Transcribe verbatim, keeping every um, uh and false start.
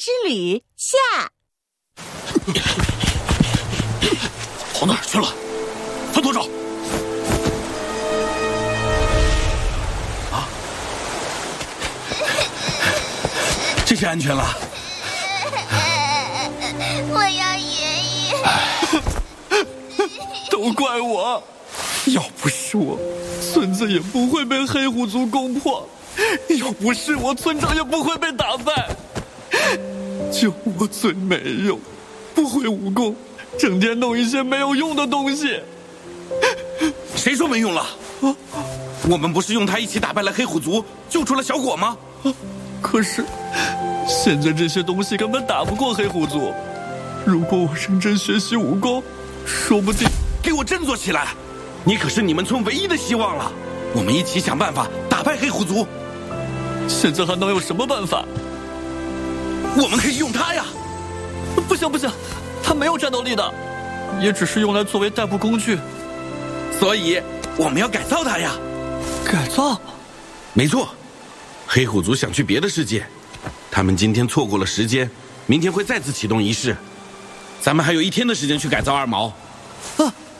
之旅下。 跑哪儿去了？分头找！啊，这下安全了。 我要爷爷。 都怪我，要不是我，村子也不会被黑虎族攻破；要不是我，村长也不会被打败。就我最没用，不会武功，整天弄一些没有用的东西。 谁说没用了？啊，我们不是用它一起打败了黑虎族，救出了小果吗？ 啊，可是现在这些东西根本打不过黑虎族。如果我认真学习武功，说不定…… 给我振作起来！你可是你们村唯一的希望了。我们一起想办法打败黑虎族。 现在还能有什么办法？ 我们可以用它呀！ 不行不行，它没有战斗力的，也只是用来作为代步工具。 所以我们要改造它呀！ 改造？ 没错，黑虎族想去别的世界，他们今天错过了时间，明天会再次启动仪式。咱们还有一天的时间去改造二毛。 啊，